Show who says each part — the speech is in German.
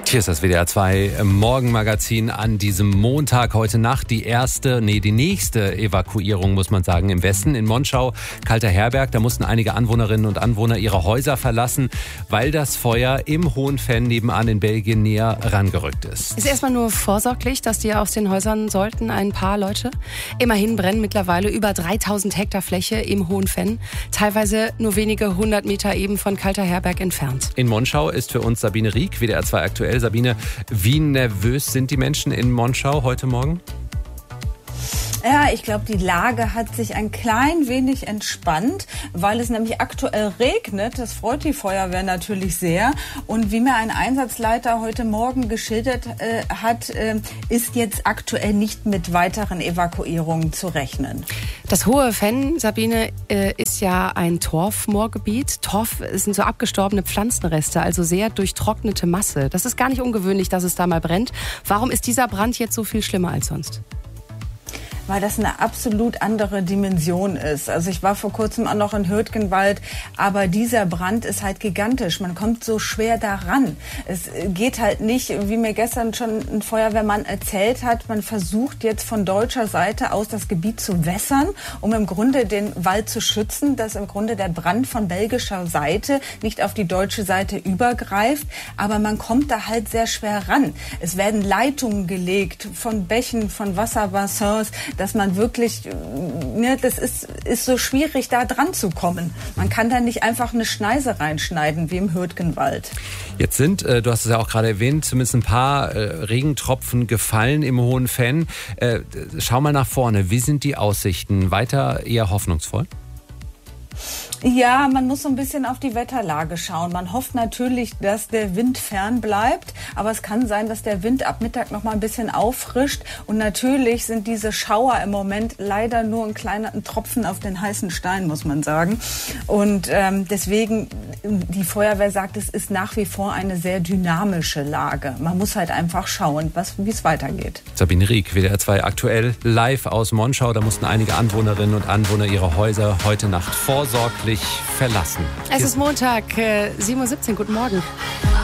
Speaker 1: Hier ist das WDR 2 Morgenmagazin an diesem Montag. Heute Nacht die nächste Evakuierung, muss man sagen, im Westen. In Monschau, Kalter Herberg, da mussten einige Anwohnerinnen und Anwohner ihre Häuser verlassen, weil das Feuer im Hohenfenn nebenan in Belgien näher rangerückt ist.
Speaker 2: Ist erstmal nur vorsorglich, dass die aus den Häusern sollten, ein paar Leute. Immerhin brennen mittlerweile über 3000 Hektar Fläche im Hohenfenn, teilweise nur wenige 100 Meter eben von Kalter Herberg entfernt.
Speaker 1: In Monschau ist für uns Sabine Rieck, WDR 2 aktuell. Sabine, wie nervös sind die Menschen in Monschau heute Morgen?
Speaker 3: Ja, ich glaube, die Lage hat sich ein klein wenig entspannt, weil es nämlich aktuell regnet. Das freut die Feuerwehr natürlich sehr. Und wie mir ein Einsatzleiter heute Morgen geschildert hat, ist jetzt aktuell nicht mit weiteren Evakuierungen zu rechnen.
Speaker 2: Das Hohenfenn, Sabine, ist ja ein Torfmoorgebiet. Torf sind so abgestorbene Pflanzenreste, also sehr durchtrocknete Masse. Das ist gar nicht ungewöhnlich, dass es da mal brennt. Warum ist dieser Brand jetzt so viel schlimmer als sonst?
Speaker 3: Weil das eine absolut andere Dimension ist. Also ich war vor kurzem auch noch in Hürtgenwald, aber dieser Brand ist halt gigantisch. Man kommt so schwer daran. Es geht halt nicht, wie mir gestern schon ein Feuerwehrmann erzählt hat, man versucht jetzt von deutscher Seite aus das Gebiet zu wässern, um im Grunde den Wald zu schützen, dass im Grunde der Brand von belgischer Seite nicht auf die deutsche Seite übergreift. Aber man kommt da halt sehr schwer ran. Es werden Leitungen gelegt von Bächen, von Wasserbassins, dass man wirklich, das ist so schwierig, da dran zu kommen. Man kann da nicht einfach eine Schneise reinschneiden, wie im Hürtgenwald.
Speaker 1: Jetzt sind, du hast es ja auch gerade erwähnt, zumindest ein paar Regentropfen gefallen im Hohenfenn. Schau mal nach vorne, wie sind die Aussichten? Weiter eher hoffnungsvoll?
Speaker 3: Ja, man muss so ein bisschen auf die Wetterlage schauen. Man hofft natürlich, dass der Wind fern bleibt, aber es kann sein, dass der Wind ab Mittag noch mal ein bisschen auffrischt. Und natürlich sind diese Schauer im Moment leider nur ein Tropfen auf den heißen Stein, muss man sagen. Und deswegen, die Feuerwehr sagt, es ist nach wie vor eine sehr dynamische Lage. Man muss halt einfach schauen, wie es weitergeht.
Speaker 1: Sabine Rieck, WDR 2 aktuell live aus Monschau. Da mussten einige Anwohnerinnen und Anwohner ihre Häuser heute Nacht vorsorglich verlassen.
Speaker 2: Es ist Montag, 7:17 Uhr. Guten Morgen.